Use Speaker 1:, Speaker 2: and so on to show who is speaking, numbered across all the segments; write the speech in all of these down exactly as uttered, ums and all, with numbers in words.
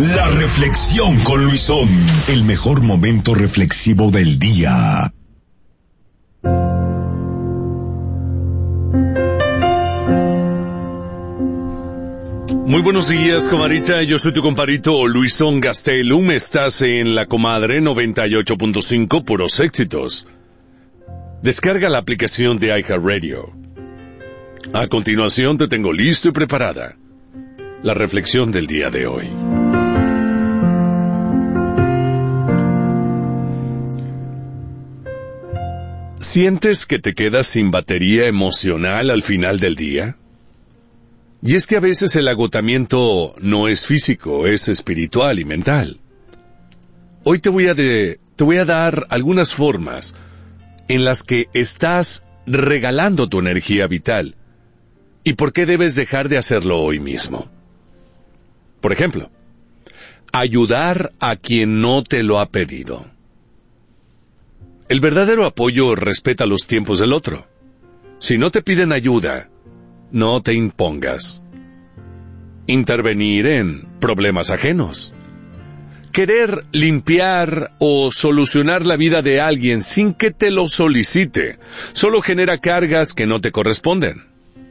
Speaker 1: La reflexión con Luisón, el mejor momento reflexivo del día.
Speaker 2: Muy buenos días, comadrita. Yo soy tu compadrito Luisón Gastelum. Estás en La Comadre noventa y ocho punto cinco, puros éxitos. Descarga la aplicación de iHeartRadio. A continuación te tengo listo y preparada la reflexión del día de hoy. ¿Sientes que te quedas sin batería emocional al final del día? Y es que a veces el agotamiento no es físico, es espiritual y mental. Hoy te voy a, de, te voy a dar algunas formas en las que estás regalando tu energía vital y por qué debes dejar de hacerlo hoy mismo. Por ejemplo, ayudar a quien no te lo ha pedido. El verdadero apoyo respeta los tiempos del otro. Si no te piden ayuda, no te impongas. Intervenir en problemas ajenos. Querer limpiar o solucionar la vida de alguien sin que te lo solicite solo genera cargas que no te corresponden.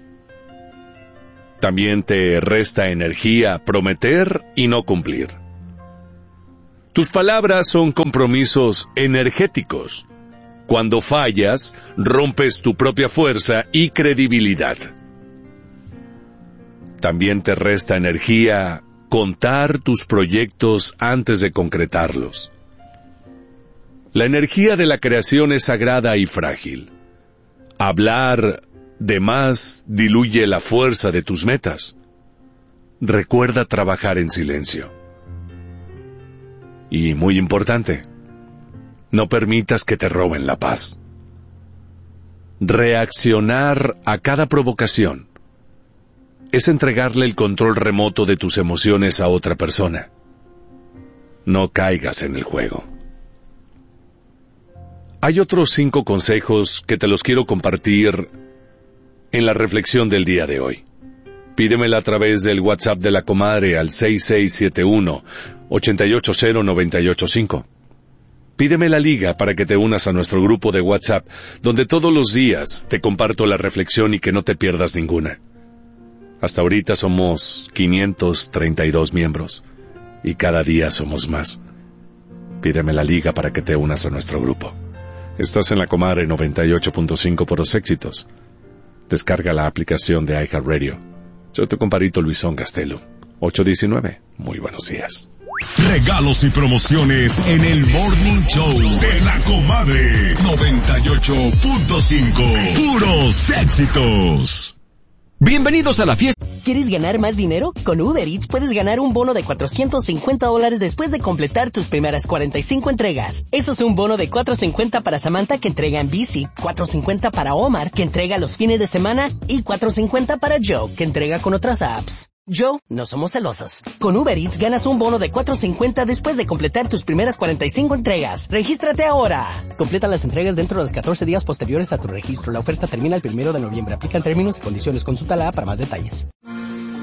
Speaker 2: También te resta energía prometer y no cumplir. Tus palabras son compromisos energéticos. Cuando fallas, rompes tu propia fuerza y credibilidad. También te resta energía contar tus proyectos antes de concretarlos. La energía de la creación es sagrada y frágil. Hablar de más diluye la fuerza de tus metas. Recuerda trabajar en silencio. Y muy importante, no permitas que te roben la paz. Reaccionar a cada provocación es entregarle el control remoto de tus emociones a otra persona. No caigas en el juego. Hay otros cinco consejos que te los quiero compartir en la reflexión del día de hoy. Pídemela a través del WhatsApp de La Comadre al seis seis siete uno, ocho ocho cero, nueve ocho cinco. Pídeme la liga para que te unas a nuestro grupo de WhatsApp, donde todos los días te comparto la reflexión y que no te pierdas ninguna. Hasta ahorita somos quinientos treinta y dos miembros, y cada día somos más. Pídeme la liga para que te unas a nuestro grupo. Estás en La Comadre noventa y ocho punto cinco por los éxitos. Descarga la aplicación de iHeartRadio. Soy tu compadrito Luisón Gastelum. ocho diecinueve. Muy buenos días.
Speaker 1: Regalos y promociones en el Morning Show de La Comadre noventa y ocho punto cinco. Puros éxitos.
Speaker 3: Bienvenidos a la fiesta. ¿Quieres ganar más dinero? Con Uber Eats puedes ganar un bono de cuatrocientos cincuenta dólares después de completar tus primeras cuarenta y cinco entregas. Eso es un bono de cuatrocientos cincuenta para Samantha, que entrega en bici, cuatrocientos cincuenta para Omar, que entrega los fines de semana, y cuatrocientos cincuenta para Joe, que entrega con otras apps. Joe, no somos celosos. Con Uber Eats ganas un bono de cuatrocientos cincuenta después de completar tus primeras cuarenta y cinco entregas. ¡Regístrate ahora! Completa las entregas dentro de los catorce días posteriores a tu registro. La oferta termina el primero de noviembre. Aplican términos y condiciones. Consulta la app para más detalles.